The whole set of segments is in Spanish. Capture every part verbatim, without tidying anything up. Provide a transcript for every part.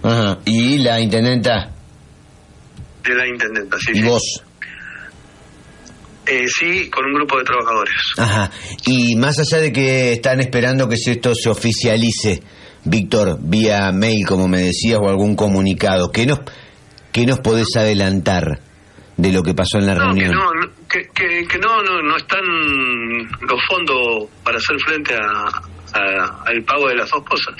Ajá. ¿Y la intendenta? De la intendenta, sí. ¿Y sí. vos? Eh, sí, con un grupo de trabajadores. Ajá. Y más allá de que están esperando que esto se oficialice, Víctor, vía mail, como me decías, o algún comunicado, ¿qué nos, qué nos podés adelantar de lo que pasó en la no, reunión? Que no, que, que, que no, no, no están los fondos para hacer frente a, a, al pago de las dos cosas.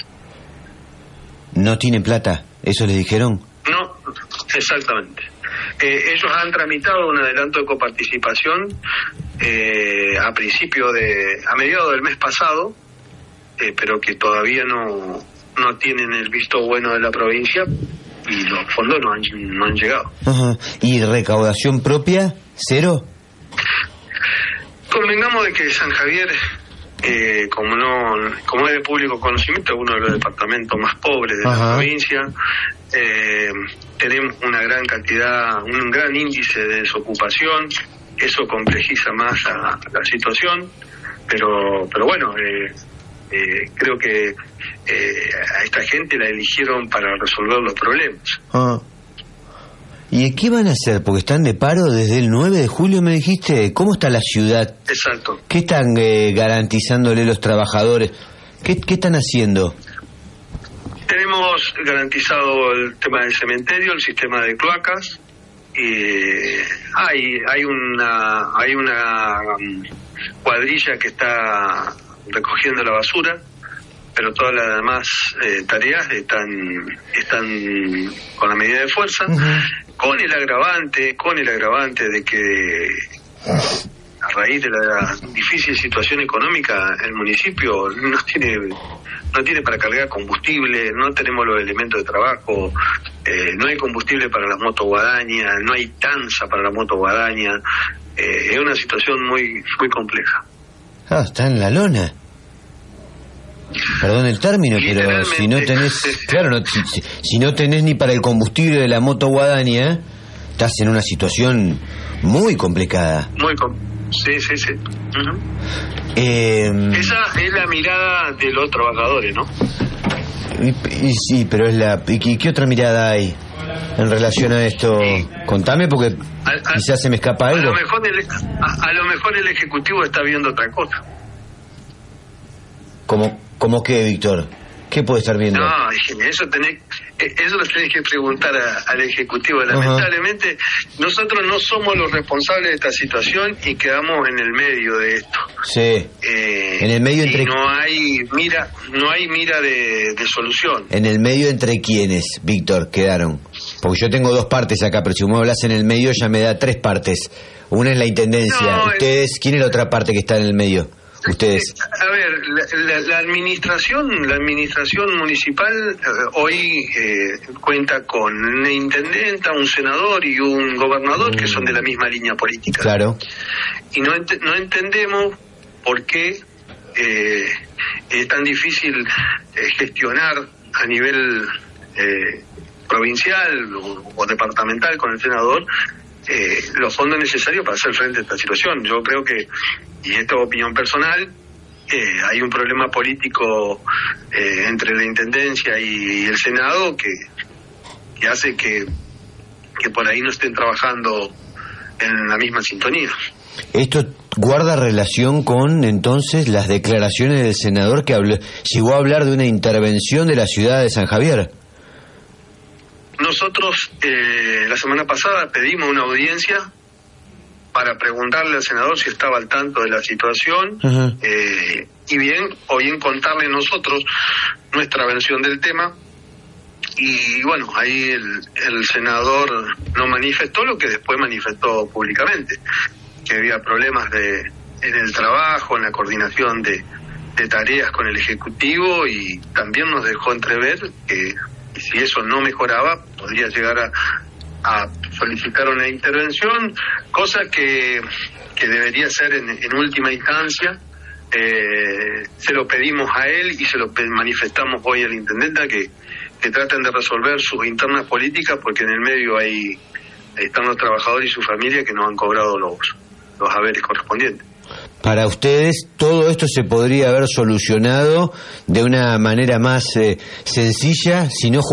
¿No tienen plata? ¿Eso les dijeron? No, exactamente. Eh, ellos han tramitado un adelanto de coparticipación eh, a principio de, a mediados del mes pasado, eh, pero que todavía no, no tienen el visto bueno de la provincia y los fondos no han, no han llegado. Ajá. ¿Y recaudación propia? ¿Cero? Convengamos de que San Javier, eh, como no como es de público conocimiento, es uno de los departamentos más pobres de Ajá. la provincia. Eh, tenemos una gran cantidad, un gran índice de desocupación, eso complejiza más la, la situación, pero pero bueno, eh, eh, creo que eh, a esta gente la eligieron para resolver los problemas. Ah. ¿Y qué van a hacer? Porque están de paro desde el nueve de julio, me dijiste. ¿Cómo está la ciudad? Exacto. ¿Qué están eh, garantizándole los trabajadores? ¿Qué, qué están haciendo? Tenemos garantizado el tema del cementerio, el sistema de cloacas, y hay hay una hay una um, cuadrilla que está recogiendo la basura, pero todas las demás eh, tareas están están con la medida de fuerza, uh-huh. con el agravante con el agravante de que a raíz de la difícil situación económica el municipio no tiene no tiene para cargar combustible, no tenemos los elementos de trabajo, eh, no hay combustible para las motos guadañas, no hay tanza para la moto guadaña, eh, es una situación muy muy compleja. Ah, está en la lona. Perdón el término, pero si no tenés, claro, no, si, si no tenés ni para el combustible de la moto guadaña, estás en una situación muy complicada. Muy complicada. Sí, sí, sí. Uh-huh. Eh, Esa es la mirada de los trabajadores, ¿no? Y, y sí, pero es la... ¿Y qué otra mirada hay en relación a esto? Sí. Contame, porque al, al, quizás se me escapa algo. A lo mejor el, a, a lo mejor el Ejecutivo está viendo otra cosa. ¿Cómo, cómo qué, Víctor? ¿Qué puede estar viendo? No, eso tenés, eso lo tenés que preguntar a, al Ejecutivo. Lamentablemente, uh-huh. nosotros no somos los responsables de esta situación y quedamos en el medio de esto. Sí. Eh, en el medio entre... Y no hay mira, no hay mira de, de solución. ¿En el medio entre quiénes, Víctor, quedaron? Porque yo tengo dos partes acá, pero si vos me hablas en el medio ya me da tres partes. Una es la intendencia. No, Ustedes, el... ¿quién es la otra parte que está en el medio? Ustedes. A ver, la, la, la administración, la administración municipal eh, hoy eh, cuenta con una intendenta, un senador y un gobernador mm. que son de la misma línea política. Claro. Y no ent- no entendemos por qué eh, es tan difícil eh, gestionar a nivel eh, provincial o, o departamental con el senador eh, los fondos necesarios para hacer frente a esta situación. Yo creo que, y esto es opinión personal, eh, hay un problema político eh, entre la Intendencia y el Senado que, que hace que, que por ahí no estén trabajando en la misma sintonía. Esto guarda relación con, entonces, las declaraciones del senador que habló, llegó a hablar de una intervención de la ciudad de San Javier. Nosotros eh, la semana pasada pedimos una audiencia para preguntarle al senador si estaba al tanto de la situación uh-huh. eh, y bien o bien contarle nosotros nuestra versión del tema. Y bueno, ahí el, el senador no manifestó lo que después manifestó públicamente, que había problemas de en el trabajo, en la coordinación de, de tareas con el Ejecutivo, y también nos dejó entrever que si eso no mejoraba, podría llegar a, a solicitar una intervención, cosa que, que debería ser en, en última instancia. Eh, se lo pedimos a él y se lo manifestamos hoy al intendente que, que traten de resolver sus internas políticas, porque en el medio hay están los trabajadores y su familia que no han cobrado los, los haberes correspondientes. Para ustedes, todo esto se podría haber solucionado de una manera más eh, sencilla si no